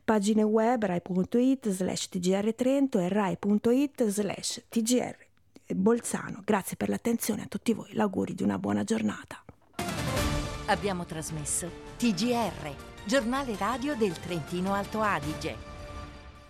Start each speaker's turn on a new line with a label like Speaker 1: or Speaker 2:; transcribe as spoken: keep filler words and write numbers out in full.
Speaker 1: pagine web rai.it slash tgr Trento e rai.it slash tgr Bolzano. Grazie per l'attenzione a tutti voi, l'auguri di una buona giornata.
Speaker 2: Abbiamo trasmesso T G R, giornale radio del Trentino Alto Adige.